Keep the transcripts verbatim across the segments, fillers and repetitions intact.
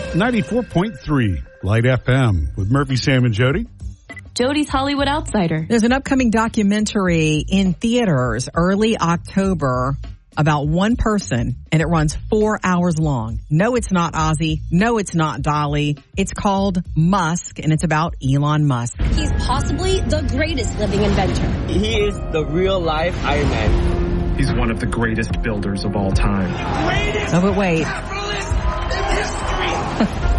ninety-four point three Light F M with Murphy, Sam, and Jody. Jody's Hollywood Outsider. There's an upcoming documentary in theaters early October about one person, and it runs four hours long. No, it's not Ozzy. No, it's not Dolly. It's called Musk, and it's about Elon Musk. He's possibly the greatest living inventor. He is the real-life Iron Man. He's one of the greatest builders of all time. Greatest oh, but wait. capitalist in history.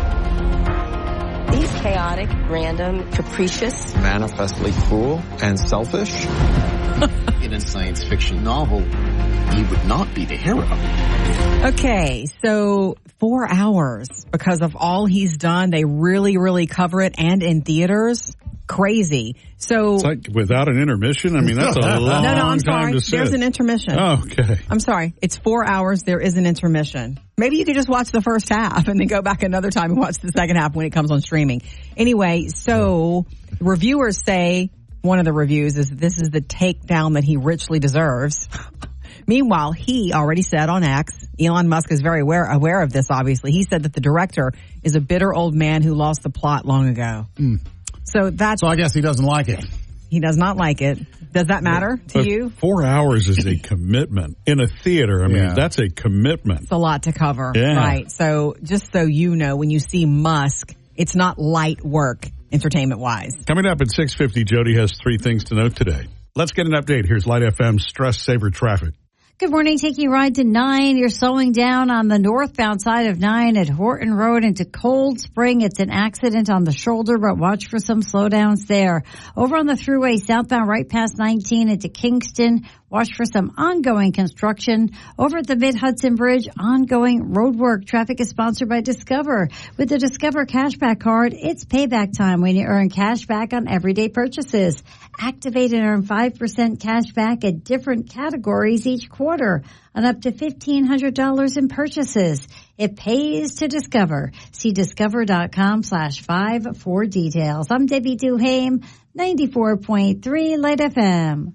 He's chaotic, random, capricious. Manifestly cruel and selfish. In a science fiction novel, he would not be the hero. Okay, so four hours because of all he's done. They really, really cover it, and in theaters. Crazy. So it's like without an intermission? I mean, that's a long no, no, I'm time sorry. to sit. There's an intermission. Oh, okay. I'm sorry. It's four hours. There is an intermission. Maybe you could just watch the first half and then go back another time and watch the second half when it comes on streaming. Anyway, so reviewers say, one of the reviews is this is the takedown that he richly deserves. Meanwhile, he already said on X, Elon Musk is very aware, aware of this, obviously. He said that the director is a bitter old man who lost the plot long ago. Mm. So that's... So I guess he doesn't like it. He does not like it. Does that matter to but you? Four hours is a commitment. In a theater, I mean, yeah. that's a commitment. It's a lot to cover. Yeah. Right. So just so you know, when you see Musk, it's not light work, entertainment-wise. Coming up at six fifty, Jody has three things to note today. Let's get an update. Here's Light F M's Stress Saver Traffic. Good morning. Taking a ride to nine. You're slowing down on the northbound side of nine at Horton Road into Cold Spring. It's an accident on the shoulder, but watch for some slowdowns there. Over on the thruway southbound right past nineteen into Kingston. Watch for some ongoing construction. Over at the Mid-Hudson Bridge, ongoing road work. Traffic is sponsored by Discover. With the Discover Cashback Card, it's payback time when you earn cash back on everyday purchases. Activate and earn five percent cash back at different categories each quarter on up to fifteen hundred dollars in purchases. It pays to Discover. See discover.com slash five for details. I'm Debbie Duhame, ninety-four point three Light F M.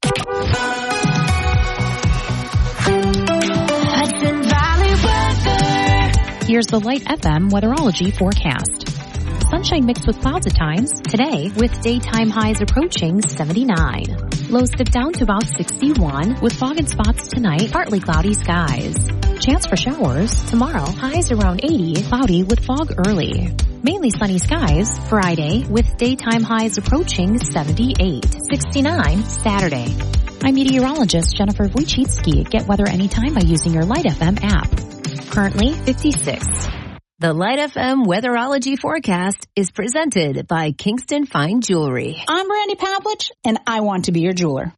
Hudson Valley weather. Here's the Light F M weatherology forecast. Sunshine mixed with clouds at times today with daytime highs approaching seventy-nine. Lows dip down to about sixty-one with fog in spots tonight, partly cloudy skies. Chance for showers tomorrow, highs around eighty, cloudy with fog early. Mainly sunny skies Friday with daytime highs approaching seventy-eight, sixty-nine Saturday. I'm meteorologist Jennifer Wojcicki. Get weather anytime by using your Light F M app. Currently fifty-six. The Light F M weatherology forecast is presented by Kingston Fine Jewelry. I'm Randy Pavlich, and I want to be your jeweler.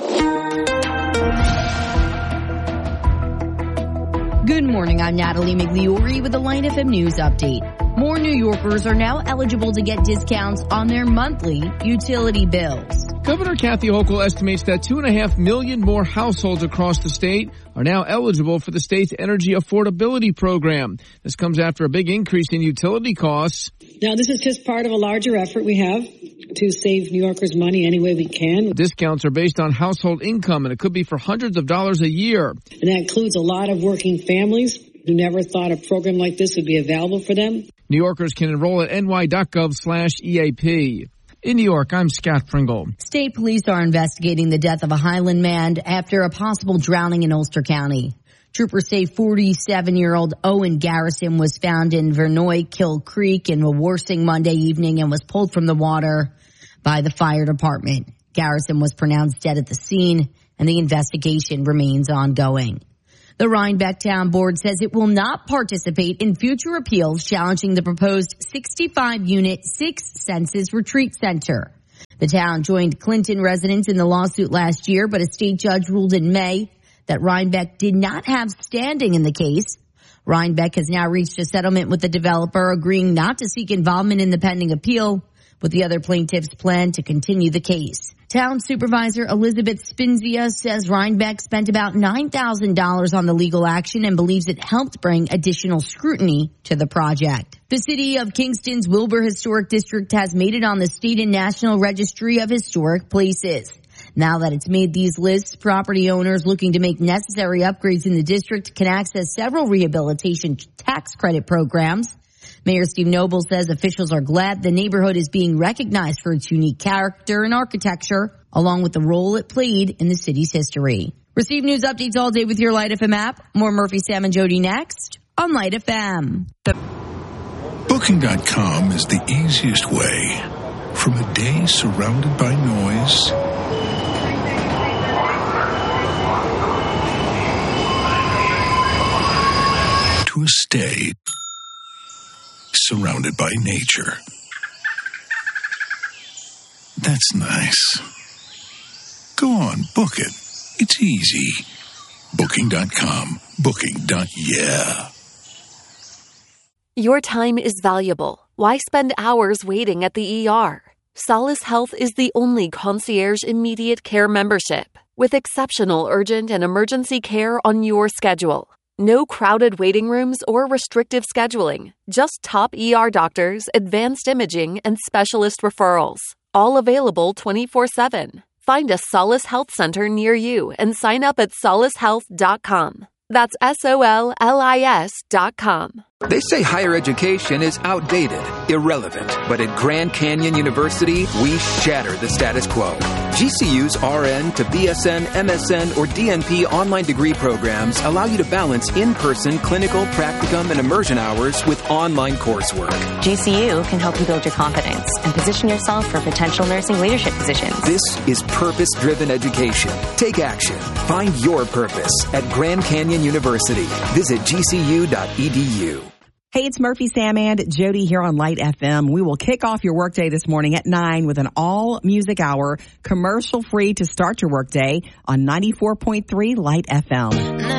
Good morning, I'm Natalie Migliori with the Light F M News Update. More New Yorkers are now eligible to get discounts on their monthly utility bills. Governor Kathy Hochul estimates that two and a half million more households across the state are now eligible for the state's energy affordability program. This comes after a big increase in utility costs. Now, this is just part of a larger effort we have to save New Yorkers money any way we can. Discounts are based on household income, and it could be for hundreds of dollars a year. And that includes a lot of working families who never thought a program like this would be available for them. New Yorkers can enroll at ny.gov slash EAP. In New York, I'm Scott Pringle. State police are investigating the death of a Highland man after a possible drowning in Ulster County. Troopers say forty-seven-year-old Owen Garrison was found in Vernoy Kill Creek in Wawarsing Monday evening and was pulled from the water by the fire department. Garrison was pronounced dead at the scene, and the investigation remains ongoing. The Rhinebeck Town Board says it will not participate in future appeals challenging the proposed sixty-five unit Six Senses Retreat Center. The town joined Clinton residents in the lawsuit last year, but a state judge ruled in May that Rhinebeck did not have standing in the case. Rhinebeck has now reached a settlement with the developer, agreeing not to seek involvement in the pending appeal, with the other plaintiffs plan to continue the case. Town Supervisor Elizabeth Spinzia says Rhinebeck spent about nine thousand dollars on the legal action and believes it helped bring additional scrutiny to the project. The city of Kingston's Wilbur Historic District has made it on the state and national registry of historic places. Now that it's made these lists, property owners looking to make necessary upgrades in the district can access several rehabilitation tax credit programs. Mayor Steve Noble says officials are glad the neighborhood is being recognized for its unique character and architecture, along with the role it played in the city's history. Receive news updates all day with your Light F M app. More Murphy, Sam, and Jody next on Light F M. Booking dot com is the easiest way from a day surrounded by noise to a stay surrounded by nature. That's nice. Go on, book it. It's easy. Booking dot com. Booking. Yeah. Your time is valuable. Why spend hours waiting at the E R? Solace Health is the only concierge immediate care membership with exceptional urgent and emergency care on your schedule. No crowded waiting rooms or restrictive scheduling. Just top E R doctors, advanced imaging, and specialist referrals. All available twenty-four seven. Find a Solace Health Center near you and sign up at solace health dot com. That's S O L L I S dot com. They say higher education is outdated, irrelevant. But at Grand Canyon University, we shatter the status quo. G C U's R N to B S N, M S N, or D N P online degree programs allow you to balance in-person, clinical, practicum, and immersion hours with online coursework. G C U can help you build your confidence and position yourself for potential nursing leadership positions. This is purpose-driven education. Take action. Find your purpose at Grand Canyon University. Visit G C U dot E D U. Hey, it's Murphy, Sam, and Jody here on Light F M. We will kick off your workday this morning at nine with an all-music hour, commercial-free to start your workday on ninety-four point three Light F M.